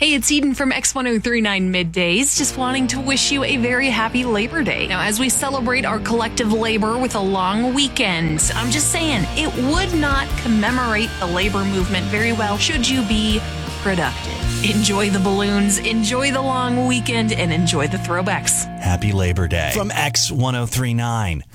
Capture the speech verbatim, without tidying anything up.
Hey, it's Eden from X ten thirty-nine Middays, just wanting to wish you a very happy Labor Day. Now, as we celebrate our collective labor with a long weekend, I'm just saying, it would not commemorate the labor movement very well should you be productive. Enjoy the balloons, enjoy the long weekend, and enjoy the throwbacks. Happy Labor Day from X ten thirty-nine.